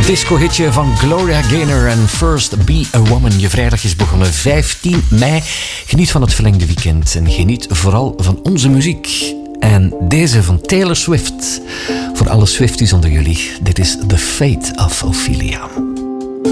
Disco-hitje van Gloria Gaynor en First Be a Woman. Je vrijdag is begonnen 15 mei. Geniet van het verlengde weekend en geniet vooral van onze muziek. En deze van Taylor Swift. Voor alle Swifties onder jullie. Dit is The Fate of Ophelia.